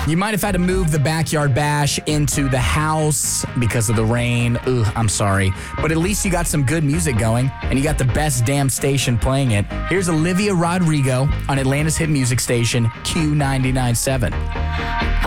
You might have had to move the Backyard Bash into the house because of the rain. Ugh, I'm sorry. But at least you got some good music going, and you got the best damn station playing it. Here's Olivia Rodrigo on Atlanta's hit music station, Q99.7.